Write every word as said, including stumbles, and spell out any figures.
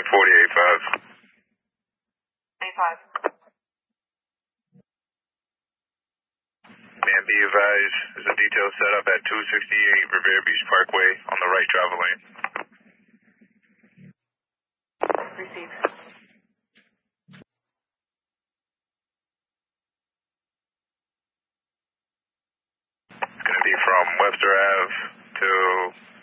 forty-eight five. eight five. Man, be advised, there's a detail set up at two sixty-eight Revere Beach Parkway on the right travel lane. Receive. It's going to be from Webster Ave to